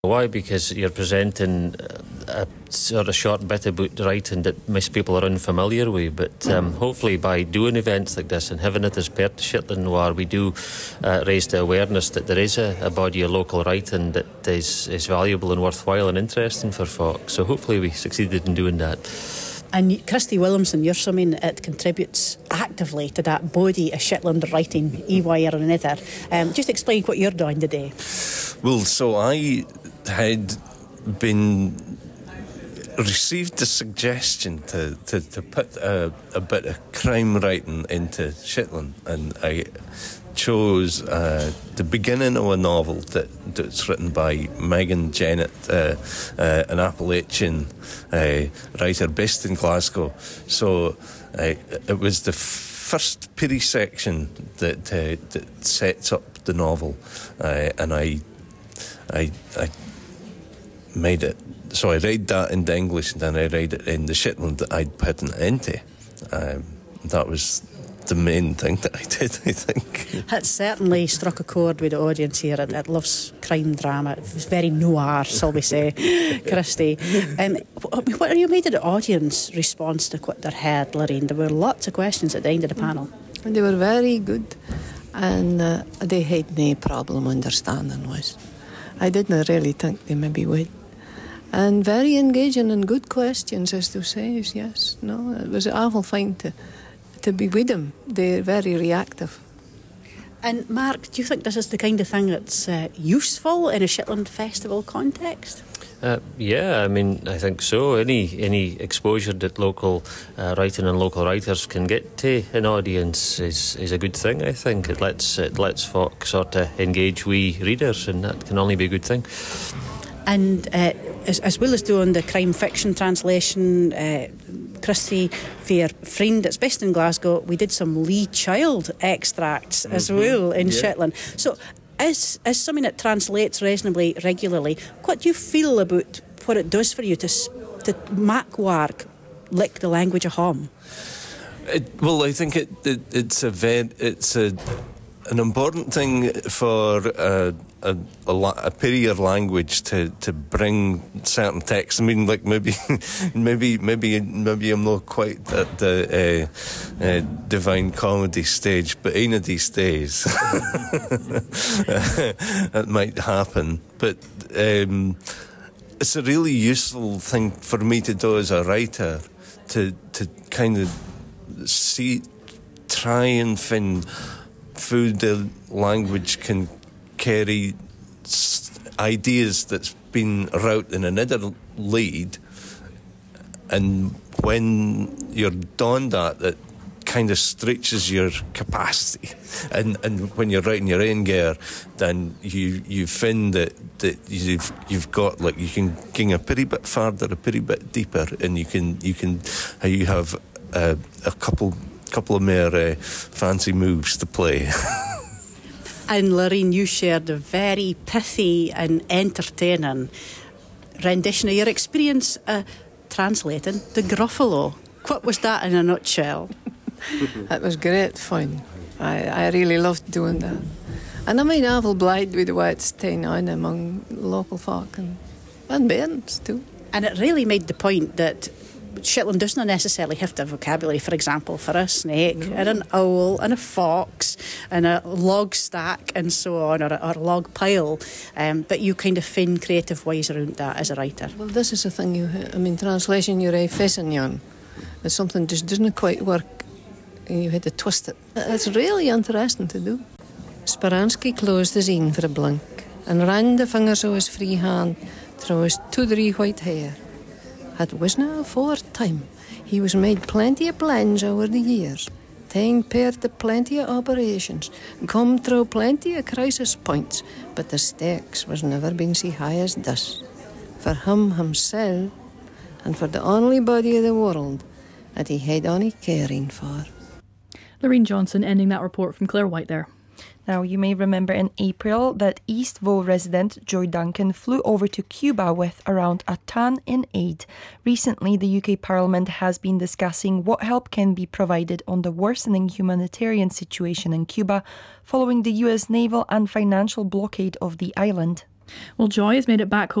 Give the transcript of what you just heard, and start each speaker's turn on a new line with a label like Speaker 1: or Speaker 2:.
Speaker 1: Why? Because you're presenting a sort of short bit about writing that most people are unfamiliar with, but hopefully by doing events like this and having it as part of Shetland Noir, we do raise the awareness that there is a body of local writing that is valuable and worthwhile and interesting for folk. So hopefully we succeeded in doing that.
Speaker 2: And Christy Williamson, you're someone that contributes actively to that body of Shetland writing, EY or another. Just explain what you're doing today.
Speaker 3: Well, so I had received the suggestion to put a bit of crime writing into Shetland, and I chose the beginning of a novel that's written by Megan Jennett, an Appalachian writer based in Glasgow. So it was the first Piri section that sets up the novel, and I made it. So I read that into English, and then I read it in the Shetland that I'd put it into. That was the main thing that I did, I think.
Speaker 2: It certainly struck a chord with the audience here. It loves crime drama. It's very noir, shall we say, Christy. What are you made of the audience response to what they heard, Lorraine? There were lots of questions at the end of the panel.
Speaker 4: And they were very good, and they had no problem understanding us. I didn't really think they maybe would. And very engaging and good questions, as to say, yes. No, it was awful fine to be with them. They're very reactive.
Speaker 2: And Mark, do you think this is the kind of thing that's useful in a Shetland Festival context?
Speaker 1: Yeah, I mean, I think so. Any exposure that local writing and local writers can get to an audience is a good thing, I think. It lets folk sort of engage with readers, and that can only be a good thing.
Speaker 2: And as well as doing the crime fiction translation, Christy, for your friend that's based in Glasgow, we did some Lee Child extracts as well in Shetland. So as something that translates reasonably regularly, what do you feel about what it does for you to make work like the language of home?
Speaker 3: Well, I think it's an important thing for a period language to bring certain texts. I mean, like maybe I'm not quite at the Divine Comedy stage, but one of these days it might happen. But it's a really useful thing for me to do as a writer, to kind of try and find food the language can carry ideas that's been wrote in another lead, and when you're done that, it kind of stretches your capacity, and when you're writing your own gear, then you find that you've got, like, you can ging a pretty bit farther, a pretty bit deeper, and you have a couple of more fancy moves to play.
Speaker 2: And Lorraine, you shared a very pithy and entertaining rendition of your experience translating the Gruffalo. What was that in a nutshell?
Speaker 4: It was great fun. I really loved doing that. And I mean, awful blind with the way it's staying on among local folk and bairns too.
Speaker 2: And it really made the point that Shetland doesn't necessarily have the vocabulary, for example, for a snake and an owl and a fox and a log stack and so on, or a log pile, but you kind of find creative ways around that as a writer.
Speaker 4: Well, this is the thing, translation, you're a facing on. If something just doesn't quite work, you had to twist it. It's really interesting to do. Speransky closed his een for a blink and ran the fingers of his free hand through his tawdry white hair. It wasna a fourth time. He was made plenty of plans over the years, taken part to plenty of operations, come through plenty of crisis points, but the stakes was never been so high as this. For him himself, and for the only body of the world that he had any caring for.
Speaker 5: Lorraine Johnson ending that report from Claire White there.
Speaker 6: Now, you may remember in April that East Vaughan resident Joy Duncan flew over to Cuba with around a ton in aid. Recently, the UK Parliament has been discussing what help can be provided on the worsening humanitarian situation in Cuba following the US naval and financial blockade of the island.
Speaker 5: Well, Joy has made it back home